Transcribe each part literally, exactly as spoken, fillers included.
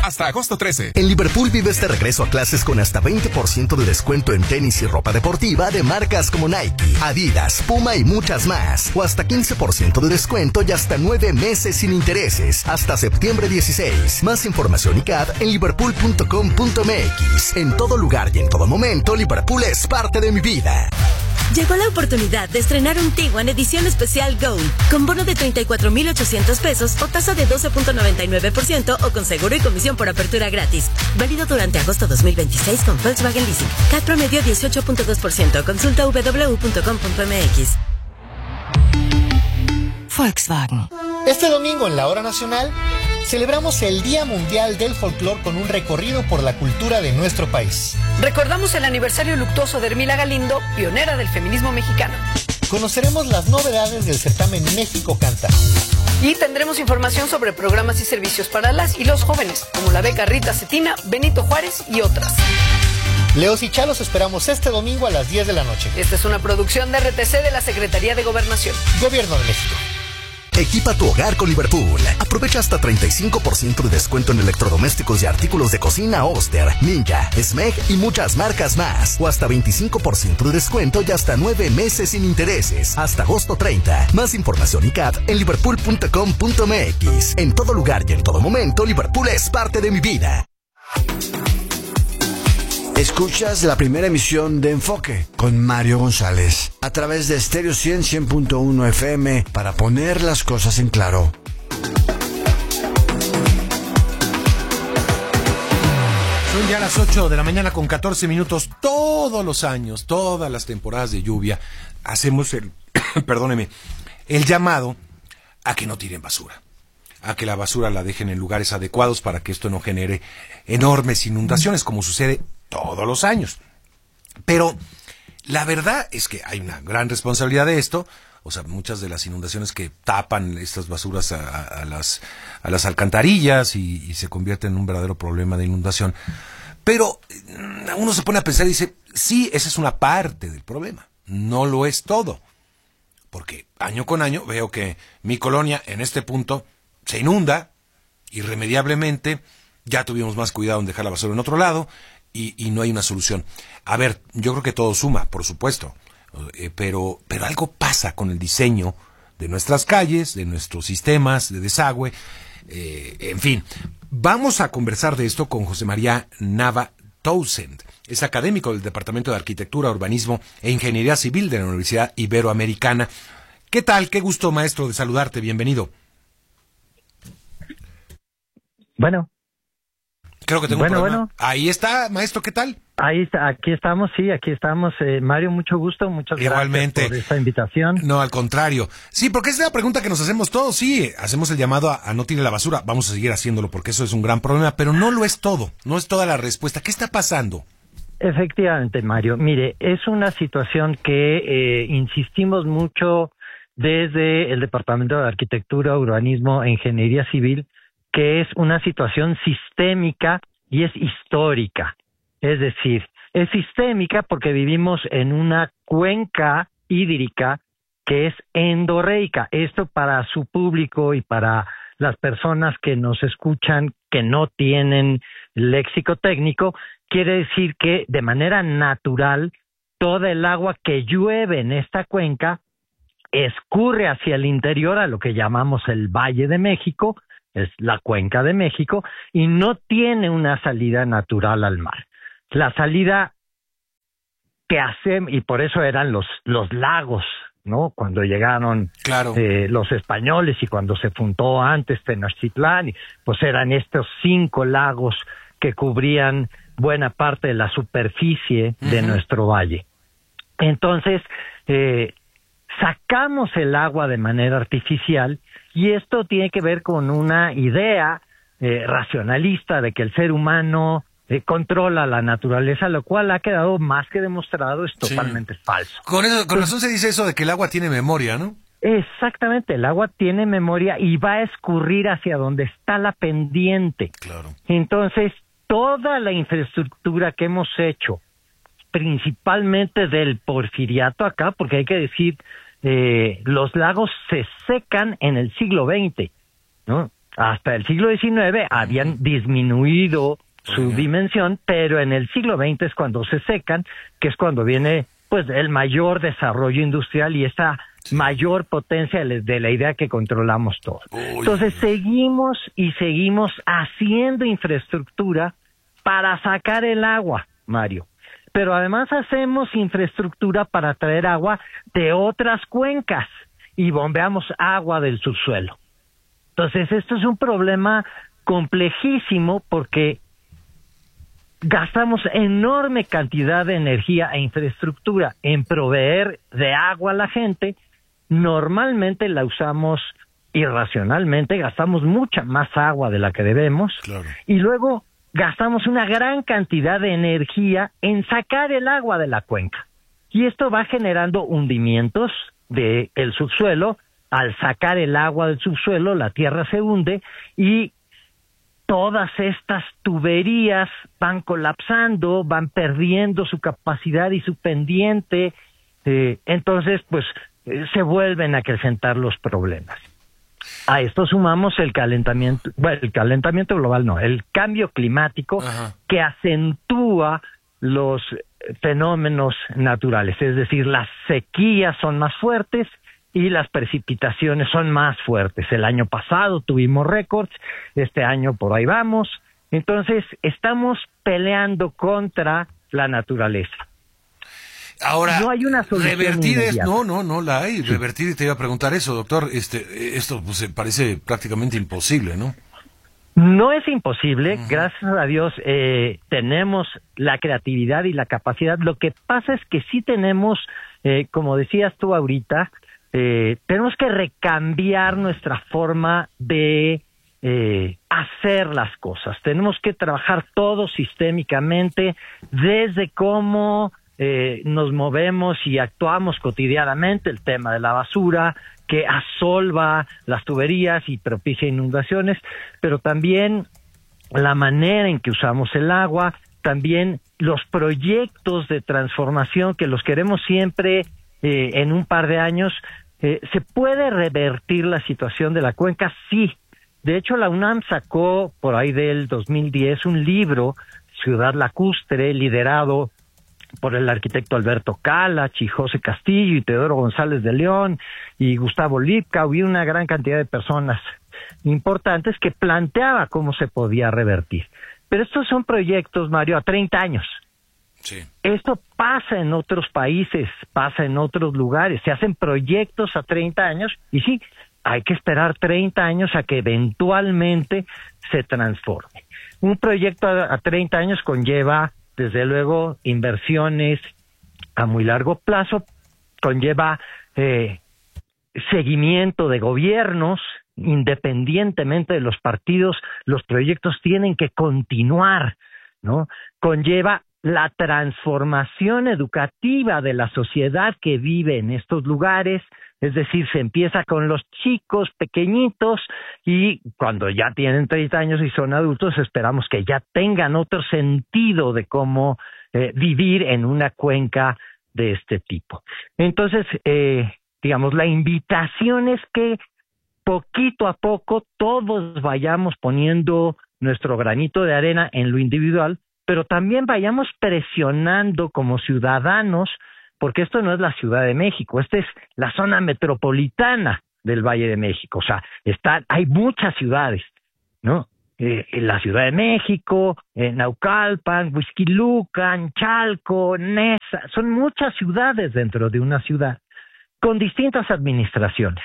hasta agosto trece. En Liverpool vives de regreso a clases con hasta veinte por ciento de descuento en tenis y ropa deportiva de marcas como Nike, Adidas, Puma y muchas más. O hasta quince por ciento de descuento y hasta nueve meses sin intereses. Hasta septiembre dieciséis. Más información y C A D en liverpool punto com punto m x. En todo lugar y en todo momento, Liverpool es parte de mi vida. Llegó la oportunidad de estrenar un Tiguan edición especial Go, con bono de treinta y cuatro mil ochocientos pesos o tasa de doce punto noventa y nueve por ciento o con seguro y comisión por apertura gratis. Válido durante agosto dos mil veintiséis con Volkswagen Leasing. C A T promedio dieciocho punto dos por ciento. Consulta doble u doble u doble u punto com punto m x. Volkswagen. Este domingo en la Hora Nacional celebramos el Día Mundial del Folclor con un recorrido por la cultura de nuestro país. Recordamos el aniversario luctuoso de Hermila Galindo, pionera del feminismo mexicano. Conoceremos las novedades del certamen México Canta. Y tendremos información sobre programas y servicios para las y los jóvenes, como la beca Rita Cetina, Benito Juárez y otras. Leos y Chalos esperamos este domingo a las diez de la noche. Esta es una producción de R T C de la Secretaría de Gobernación. Gobierno de México. Equipa tu hogar con Liverpool. Aprovecha hasta treinta y cinco por ciento de descuento en electrodomésticos y artículos de cocina Oster, Ninja, Smeg y muchas marcas más. O hasta veinticinco por ciento de descuento y hasta nueve meses sin intereses. Hasta agosto treinta. Más información y C A D en liverpool punto com punto m x. En todo lugar y en todo momento, Liverpool es parte de mi vida. Escuchas la primera emisión de Enfoque con Mario González a través de Stereo cien, cien punto uno F M para poner las cosas en claro. Son ya las ocho de la mañana con catorce minutos. Todos los años, todas las temporadas de lluvia, hacemos el, perdóneme, el llamado a que no tiren basura, a que la basura la dejen en lugares adecuados para que esto no genere enormes inundaciones como sucede todos los años. Pero la verdad es que hay una gran responsabilidad de esto. O sea, muchas de las inundaciones que tapan estas basuras a, a, a las a las alcantarillas y, y se convierten en un verdadero problema de inundación. Pero uno se pone a pensar y dice, sí, esa es una parte del problema, no lo es todo. Porque año con año veo que mi colonia en este punto se inunda irremediablemente. Ya tuvimos más cuidado en dejar la basura en otro lado y, y no hay una solución. A ver, yo creo que todo suma, por supuesto, eh, pero, pero algo pasa con el diseño de nuestras calles, de nuestros sistemas de desagüe, eh, en fin. Vamos a conversar de esto con José María Nava Townsend. Es académico del Departamento de Arquitectura, Urbanismo e Ingeniería Civil de la Universidad Iberoamericana. ¿Qué tal? Qué gusto, maestro, de saludarte. Bienvenido. Bueno. Creo que tengo bueno, un problema. Bueno. Ahí está, maestro, ¿qué tal? Ahí está, aquí estamos, sí, aquí estamos. Eh, Mario, mucho gusto, muchas Igualmente. gracias por esta invitación. No, al contrario. Sí, porque es la pregunta que nos hacemos todos. Sí, hacemos el llamado a, a no tirar la basura. Vamos a seguir haciéndolo porque eso es un gran problema, pero no lo es todo. No es toda la respuesta. ¿Qué está pasando? Efectivamente, Mario. Mire, es una situación que eh, insistimos mucho desde el Departamento de Arquitectura, Urbanismo e Ingeniería Civil, que es una situación sistémica y es histórica. Es decir, es sistémica porque vivimos en una cuenca hídrica que es endorreica. Esto para su público y para las personas que nos escuchan que no tienen léxico técnico, quiere decir que de manera natural toda el agua que llueve en esta cuenca escurre hacia el interior, a lo que llamamos el Valle de México, es la Cuenca de México, y no tiene una salida natural al mar. La salida que hacen, y por eso eran los, los lagos, ¿no? Cuando llegaron claro. eh, los españoles y cuando se fundó antes Tenochtitlán, pues eran estos cinco lagos que cubrían buena parte de la superficie uh-huh. de nuestro valle. Entonces, eh, sacamos el agua de manera artificial y esto tiene que ver con una idea eh, racionalista de que el ser humano eh, controla la naturaleza, lo cual ha quedado más que demostrado, es totalmente sí. falso. Con eso, con razón se dice eso de que el agua tiene memoria, ¿no? Exactamente, el agua tiene memoria y va a escurrir hacia donde está la pendiente. Claro. Entonces, toda la infraestructura que hemos hecho, principalmente del Porfiriato acá, porque hay que decir, eh, los lagos se secan en el siglo veinte, ¿no? hasta el siglo diecinueve habían disminuido su dimensión, pero en el siglo veinte es cuando se secan, que es cuando viene pues el mayor desarrollo industrial y esa sí. mayor potencia de la idea que controlamos todo. Uy. Entonces seguimos y seguimos haciendo infraestructura para sacar el agua, Mario. Pero además hacemos infraestructura para traer agua de otras cuencas y bombeamos agua del subsuelo. Entonces esto es un problema complejísimo porque gastamos enorme cantidad de energía e infraestructura en proveer de agua a la gente. Normalmente la usamos irracionalmente, gastamos mucha más agua de la que debemos, claro. y luego gastamos una gran cantidad de energía en sacar el agua de la cuenca. Y esto va generando hundimientos del subsuelo. Al sacar el agua del subsuelo, la tierra se hunde y todas estas tuberías van colapsando, van perdiendo su capacidad y su pendiente. Eh, entonces, pues, eh, se vuelven a acrecentar los problemas. A esto sumamos el calentamiento, bueno, el calentamiento global no, el cambio climático Ajá. que acentúa los fenómenos naturales, es decir, las sequías son más fuertes y las precipitaciones son más fuertes. El año pasado tuvimos récords, este año por ahí vamos, entonces estamos peleando contra la naturaleza. Ahora, no hay una solución revertir es, inmediata. no, no, no la hay. Sí. Revertir, te iba a preguntar eso, doctor. Este, esto pues parece prácticamente imposible, ¿no? No es imposible, uh-huh. gracias a Dios eh, tenemos la creatividad y la capacidad. Lo que pasa es que sí tenemos, eh, como decías tú ahorita, eh, tenemos que recambiar nuestra forma de eh, hacer las cosas. Tenemos que trabajar todo sistémicamente, desde cómo Eh, nos movemos y actuamos cotidianamente, el tema de la basura que asolva las tuberías y propicia inundaciones, pero también la manera en que usamos el agua, también los proyectos de transformación que los queremos siempre eh, en un par de años. Eh, ¿Se puede revertir la situación de la cuenca? Sí. De hecho, la UNAM sacó por ahí del dos mil diez un libro, Ciudad Lacustre, liderado por el arquitecto Alberto Calach y José Castillo y Teodoro González de León y Gustavo Lipkau y una gran cantidad de personas importantes que planteaba cómo se podía revertir. Pero estos son proyectos, Mario, a treinta años. Sí. Esto pasa en otros países, pasa en otros lugares, se hacen proyectos a treinta años y sí, hay que esperar treinta años a que eventualmente se transforme. Un proyecto a, a treinta años conlleva desde luego inversiones a muy largo plazo, conlleva eh, seguimiento de gobiernos, independientemente de los partidos, los proyectos tienen que continuar, ¿no? Conlleva la transformación educativa de la sociedad que vive en estos lugares, es decir, se empieza con los chicos pequeñitos y cuando ya tienen treinta años y son adultos, esperamos que ya tengan otro sentido de cómo eh, vivir en una cuenca de este tipo. Entonces, eh, digamos, la invitación es que poquito a poco todos vayamos poniendo nuestro granito de arena en lo individual, pero también vayamos presionando como ciudadanos, porque esto no es la Ciudad de México, esta es la zona metropolitana del Valle de México, o sea, está, hay muchas ciudades, ¿no? Eh, en la Ciudad de México, en Naucalpan, Huixquilucan, Chalco, Neza, son muchas ciudades dentro de una ciudad, con distintas administraciones.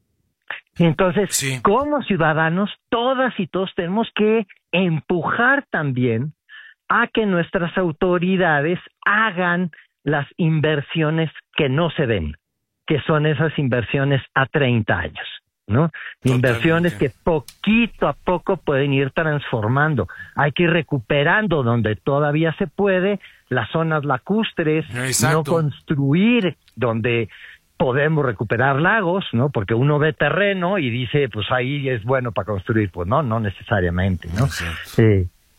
Entonces, sí. como ciudadanos, todas y todos tenemos que empujar también a que nuestras autoridades hagan las inversiones que no se ven, que son esas inversiones a treinta años, ¿no? Totalmente. Inversiones que poquito a poco pueden ir transformando. Hay que ir recuperando donde todavía se puede, las zonas lacustres, Exacto. no construir donde podemos recuperar lagos, ¿no? Porque uno ve terreno y dice, pues ahí es bueno para construir. Pues no, no necesariamente, ¿no? Sí.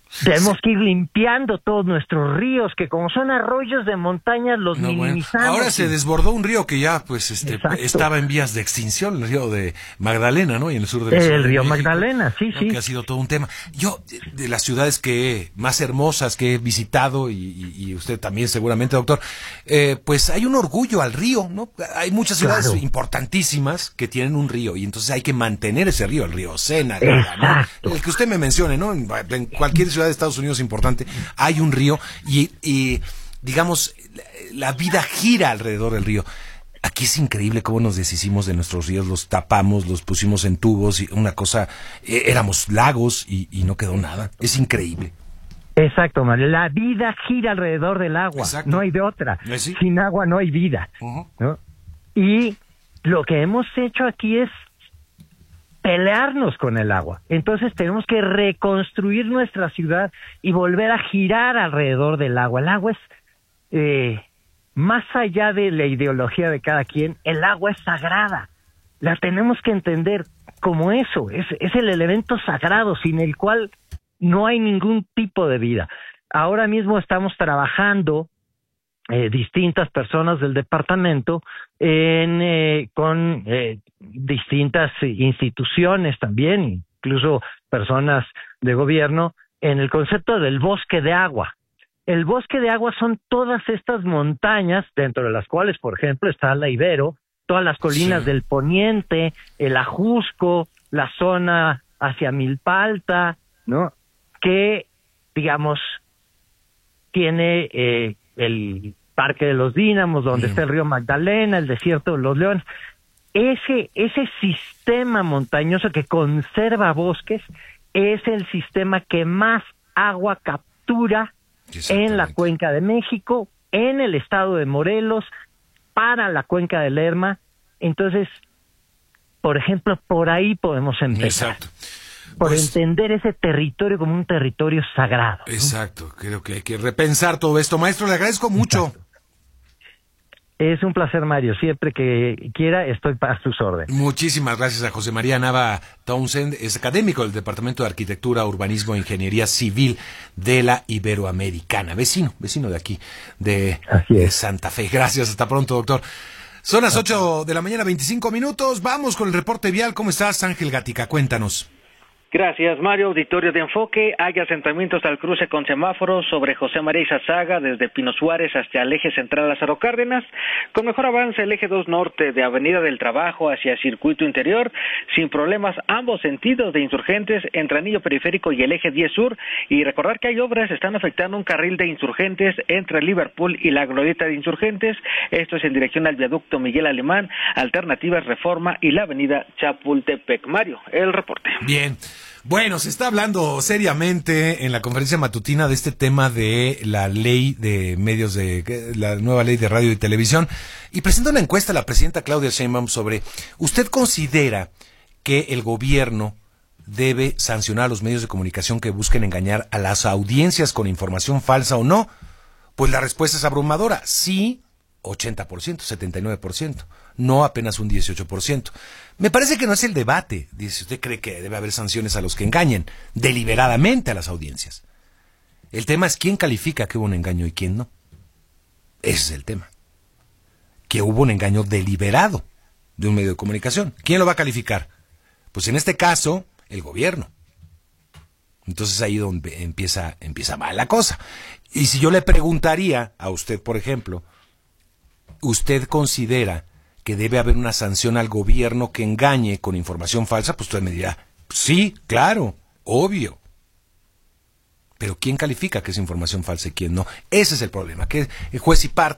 Tenemos que ir limpiando todos nuestros ríos, que como son arroyos de montañas, los no, minimizamos. Bueno. Ahora se desbordó un río que ya pues este estaba en vías de extinción, el río de Magdalena, ¿no? Y en el sur del El río de Magdalena, sí, ¿no? sí. Que ha sido todo un tema. Yo, de las ciudades que más hermosas que he visitado, y, y, y usted también seguramente, doctor, eh, pues hay un orgullo al río, ¿no? Hay muchas ciudades claro. importantísimas que tienen un río, y entonces hay que mantener ese río, el río Sena, ¿no? El que usted me mencione, ¿no? En, en cualquier ciudad de Estados Unidos importante, hay un río y, y digamos, la vida gira alrededor del río. Aquí es increíble cómo nos deshicimos de nuestros ríos, los tapamos, los pusimos en tubos, y una cosa, eh, éramos lagos y, y no quedó nada. Es increíble. Exacto, Mario. La vida gira alrededor del agua. Exacto. No hay de otra. ¿Eh, sí? Sin agua no hay vida. Uh-huh. ¿No? Y lo que hemos hecho aquí es pelearnos con el agua. Entonces tenemos que reconstruir nuestra ciudad y volver a girar alrededor del agua. El agua es, eh, más allá de la ideología de cada quien, el agua es sagrada. La tenemos que entender como eso. Es, es el elemento sagrado sin el cual no hay ningún tipo de vida. Ahora mismo estamos trabajando Eh, distintas personas del departamento en, eh, con eh, distintas instituciones también, incluso personas de gobierno, en el concepto del bosque de agua. El bosque de agua son todas estas montañas, dentro de las cuales, por ejemplo, está la Ibero, todas las colinas sí. del Poniente, el Ajusco, la zona hacia Milpalta, ¿no? Que, digamos, tiene eh, el Parque de los Dínamos, donde Bien. está el río Magdalena, el desierto de los Leones. Ese, ese sistema montañoso que conserva bosques es el sistema que más agua captura en la Cuenca de México, en el estado de Morelos, para la Cuenca del Lerma. Entonces, por ejemplo, por ahí podemos empezar. Exacto. Por pues, entender ese territorio como un territorio sagrado. Exacto, ¿no? Creo que hay que repensar todo esto. Maestro, le agradezco mucho. Exacto. Es un placer, Mario. Siempre que quiera, estoy a sus órdenes. Muchísimas gracias a José María Nava Townsend, es académico del Departamento de Arquitectura, Urbanismo e Ingeniería Civil de la Iberoamericana. Vecino, vecino de aquí, de, de Santa Fe. Gracias, hasta pronto, doctor. Son las ocho de la mañana, veinticinco minutos. Vamos con el reporte vial. ¿Cómo estás, Ángel Gatica? Cuéntanos. Gracias, Mario. Auditorio de Enfoque. Hay asentamientos al cruce con semáforos sobre José María Izazaga, desde Pino Suárez hasta el eje central Lázaro Cárdenas. Con mejor avance el eje dos norte de Avenida del Trabajo hacia Circuito Interior, sin problemas ambos sentidos de Insurgentes entre Anillo Periférico y el eje diez sur. Y recordar que hay obras, están afectando un carril de Insurgentes entre Liverpool y la Glorieta de Insurgentes. Esto es en dirección al viaducto Miguel Alemán, Alternativas Reforma y la Avenida Chapultepec. Mario, el reporte. Bien. Bueno, se está hablando seriamente en la conferencia matutina de este tema de la ley de medios de, la nueva ley de radio y televisión, y presenta una encuesta a la presidenta Claudia Sheinbaum sobre, ¿usted considera que el gobierno debe sancionar a los medios de comunicación que busquen engañar a las audiencias con información falsa o no? Pues la respuesta es abrumadora, sí, ochenta por ciento, setenta y nueve por ciento, no apenas un dieciocho por ciento. Me parece que no es el debate. Dice, ¿usted cree que debe haber sanciones a los que engañen deliberadamente a las audiencias? El tema es quién califica que hubo un engaño y quién no. Ese es el tema. Que hubo un engaño deliberado de un medio de comunicación. ¿Quién lo va a calificar? Pues en este caso, el gobierno. Entonces ahí donde empieza, empieza mal la cosa. Y si yo le preguntaría a usted, por ejemplo, ¿usted considera que debe haber una sanción al gobierno que engañe con información falsa? Pues usted me dirá, sí, claro, obvio. Pero ¿quién califica que es información falsa y quién no? Ese es el problema, que el juez y parte